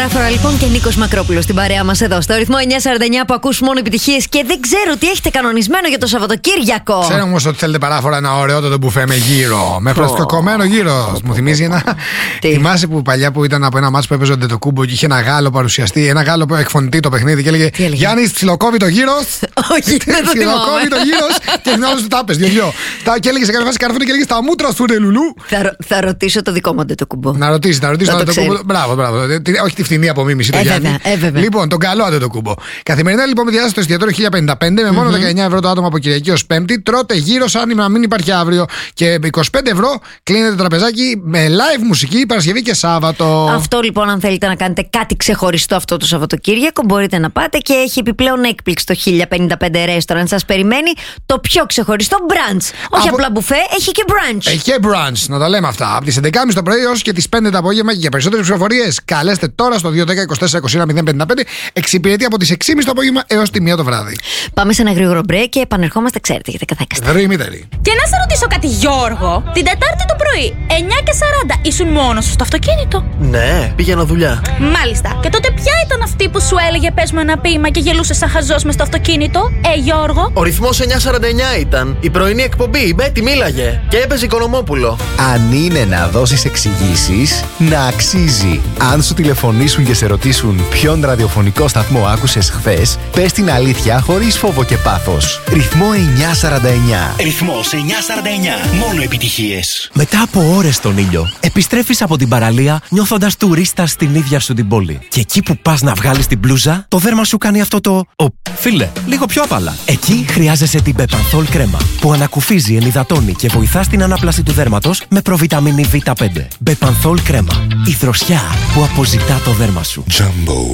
Άφωρα λοιπόν και Νίκος Μακρόπουλος στην παρέα μας εδώ στο ρυθμό 949 που ακούς μόνο επιτυχίες και δεν ξέρω τι έχετε κανονισμένο για το Σαββατοκύριακο. Ξέρω όμως ότι θέλετε παράφορα ένα ωραιότατο μπουφέ με γύρο. Με προστοκομμένο γύρο. Μου θυμίζει ένα. Θυμάσαι που παλιά που ήταν από ένα μάτσο που έπαιζε ο Αντετοκούμπο και είχε ένα Γάλλο παρουσιαστή, ένα Γάλλο που εκφωνητή το παιχνίδι και έλεγε Γιάννη, ψιλοκόβει το γύρο. Όχι, δεν το θυμάμαι. Ψιλοκόβει το γύρο και την άλλη του τάπε. Και έλεγε σε κάθε φάση καρφούνι και έλεγε στα μούτρα σου ρε λουλού. Θα ρωτήσω το δικό μου Αντετοκούμπο. Να ρωτήσει τον Αντετοκούμπο. Μπράβο. Όχι τη φθηνή απομίμηση του Γιάννη. Λοιπόν, τον καλό Αντετοκούμπο. Καθημερινά λοιπόν με διάσταση στο εστιατόριο 1055 με μόνο 19 ευρώ το άτομο από Κυριακή ως Πέμπτη. Τρώτε γύρω σαν να μην υπάρχει αύριο. Και 25 ευρώ κλείνετε το τραπεζάκι με live μουσική Παρασκευή και Σάββατο. Αυτό λοιπόν, αν θέλετε να κάνετε κάτι ξεχωριστό αυτό το Σαββατοκύριακο, μπορείτε να πάτε και έχει επιπλέον έκπληξη το 1055 restaurant. Σας περιμένει το πιο ξεχωριστό brunch. Όχι απλά μπουφέ, έχει και brunch. Έχει και brunch, να τα λέμε αυτά. Από τις 11.30 το πρωί έως και τις 5 το απόγευμα. Και για περισσότερες πληροφορίες καλέστε τώρα στο 210-24-21-055. Εξυπηρετεί από τις 6.30 το απόγευμα έως τη 1 το βράδυ. Πάμε σε ένα γρήγορο break και επανερχόμαστε, ξέρετε, γιατί καθάκαστε. Δρυμύτερη. Και να σε ρωτήσω κάτι, Γιώργο. Την Τετάρτη το πρωί, 9:40, ήσουν μόνος σου στο αυτοκίνητο? Ναι, πήγαινα δουλειά. Μάλιστα. Και τότε ποια ήταν αυτή που σου έλεγε πες μου ένα ποίημα και γελούσε σαν χαζός μες στο αυτοκίνητο, Γιώργο? Ο ρυθμός 949 ήταν. Η πρωινή εκπομπή, η Μπέτη μίλαγε. Και έπαιζε Οικονομόπουλο. Αν είναι να δώσεις εξηγήσεις, να αξίζει. Αν σου τηλεφωνήσουν και σε ρωτήσουν ποιον ραδιοφωνικό σταθμό άκουσες χθες, πες την αλήθεια χωρίς φόβο και πάθος. Ρυθμό 949. Ρυθμός 949. Μόνο επιτυχίες. Μετά από ώρες στον ήλιο, επιστρέφεις από την παραλία νιώθοντας τουρίστα στην ίδια σου την πόλη. Και εκεί που πας να βγάλεις την μπλούζα, το δέρμα σου κάνει αυτό το φίλε, λίγο πιο απαλά. Εκεί χρειάζεσαι την Μπεπανθόλ κρέμα, που ανακουφίζει, ενυδατώνει και βοηθά στην ανάπλαση του δέρματος με προβιταμίνη Β5. Μπεπανθόλ κρέμα. Η δροσιά που αποζητά το δέρμα σου. Jumbo.